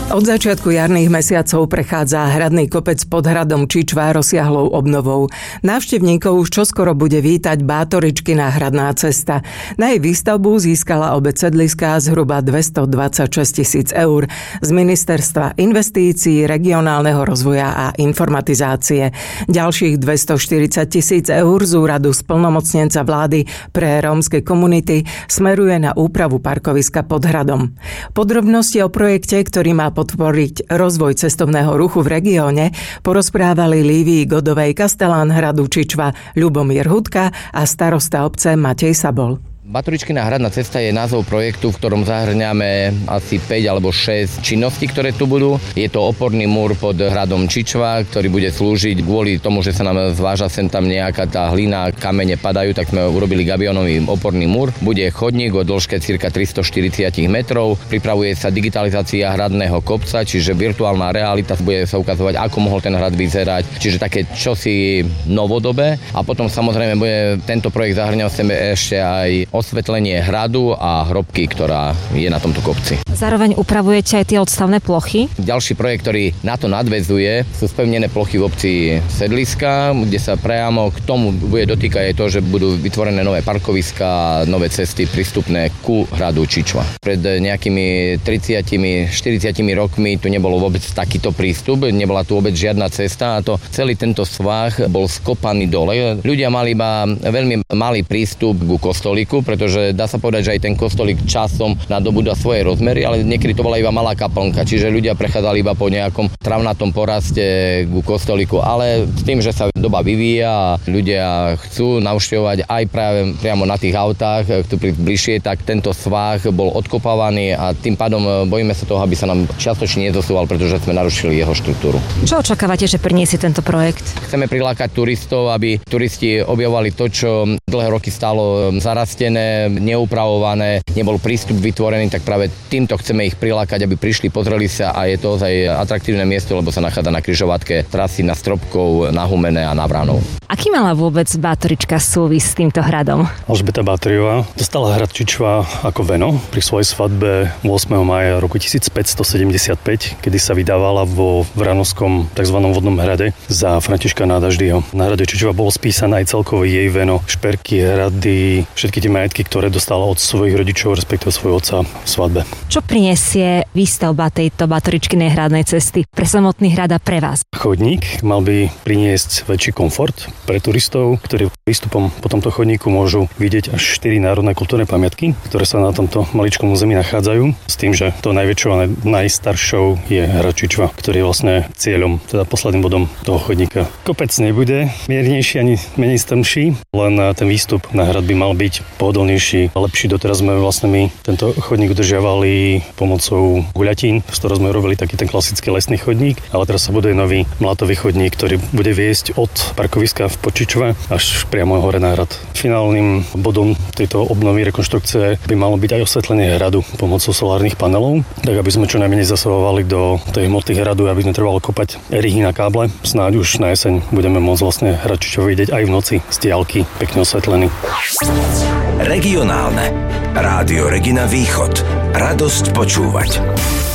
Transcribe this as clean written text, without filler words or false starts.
Od začiatku jarných mesiacov prechádza hradný kopec pod hradom Čičva rozsiahlou obnovou. Návštevníkov už čoskoro bude vítať Bátoričkina hradná cesta. Na jej výstavbu získala obec Sedliská zhruba 226 000 eur z Ministerstva investícií, regionálneho rozvoja a informatizácie. Ďalších 240 000 eur z úradu splnomocnenca vlády pre rómske komunity smeruje na úpravu parkoviska pod hradom. Podrobnosti o projekte, ktorý má podporiť rozvoj cestovného ruchu v regióne, porozprávali Lívii Godovej, kastelán hradu Čičva Ľubomír Hudka a starosta obce Matej Sabol. Bátoričkina hradná cesta je názov projektu, v ktorom zahrňame asi 5 alebo 6 činností, ktoré tu budú. Je to oporný múr pod hradom Čičva, ktorý bude slúžiť kvôli tomu, že sa nám zváža sem tam nejaká tá hlina, kamene padajú, tak sme urobili gabionový oporný múr. Bude chodník o dĺžke cirka 340 metrov. Pripravuje sa digitalizácia hradného kopca, čiže virtuálna realita bude sa ukazovať, ako mohol ten hrad vyzerať, čiže také čosi novodobé. A potom samozrejme bude tento projekt zahrňať ešte aj osvetlenie hradu a hrobky, ktorá je na tomto kopci. Zároveň upravujete aj tie odstavné plochy? Ďalší projekt, ktorý na to nadväzuje, sú spevnené plochy v obci Sedliska, kde sa priamo k tomu bude dotýkať aj to, že budú vytvorené nové parkoviská, nové cesty prístupné ku hradu Čičva. Pred nejakými 30-40 rokmi tu nebolo vôbec takýto prístup, nebola tu vôbec žiadna cesta a to celý tento svah bol skopaný dole. Ľudia mali iba veľmi malý prístup ku kostolíku, pretože dá sa povedať, že aj ten kostolík časom nadobúda svoje rozmery, ale niekedy to bola iba malá kaplnka, čiže ľudia prechádzali iba po nejakom travnatom poraste ku kostolíku, ale s tým, že sa doba vyvíja a ľudia chcú navštevovať aj práve priamo na tých autách, chcú prísť bližšie, tak tento svah bol odkopávaný a tým pádom bojíme sa toho, aby sa nám čiastočne nezosúval, pretože sme narušili jeho štruktúru. Čo očakávate, že priniesie tento projekt? Chceme prilákať turistov, aby turisti objavovali to, čo dlhé roky stálo zarastené, neupravované, nebol prístup vytvorený, tak práve týmto chceme ich prilákať, aby prišli, pozreli sa a je to ozaj atraktívne miesto, lebo sa nachádza na križovatke trasy na Stropkov, na Humene a na Vránov. Aký mala vôbec Bátorička súvis s týmto hradom? Alžbeta Bátoriová dostala hrad Čičva ako veno pri svojej svadbe 8. mája roku 1575, kedy sa vydávala vo Vranovskom tzv. Vodnom hrade za Františka Daždyho. Na hrade Čičva bolo spísané aj celkové jej veno, šperky, hrady, všetky tie majetky, ktoré dostala od svojich rodičov, respektíve svojho otca v svadbe. Čo prinesie výstavba tejto Bátoričkinej hradnej cesty pre samotný hrad a pre vás? Chodník mal by priniesť väčší komfort pre turistov, ktorí prístupom po tomto chodníku môžu vidieť až 4 národné kultúrne pamiatky, ktoré sa na tomto maličkom území nachádzajú, s tým, že to najväčšou a najstaršou je hrad Čičva, ktorý je vlastne cieľom, teda posledným bodom toho chodníka. Kopec nebude miernejší ani menej strmší, len ten výstup na hrad by mal byť pohodlnejší a lepší. Doteraz sme vlastne my tento chodník udržiavali pomocou guľatín, z ktorého sme robili taký ten klasický lesný chodník, ale teraz sa buduje nový mlátový chodník, ktorý bude viesť od parkoviska v Čičve až priamo hore na hrad. Finálnym bodom tejto obnovy rekonštrukcie by malo byť aj osvetlenie hradu pomocou solárnych panelov, tak aby sme čo najmenej zasahovali do tej hmoty hradu, aby netrvalo kopať rihy na káble. Snáď už na jeseň budeme môcť vlastne hrad Čičva vidieť aj v noci z diaľky, pekne osvetlený. Regionálne. Rádio Regina Východ. Radosť počúvať.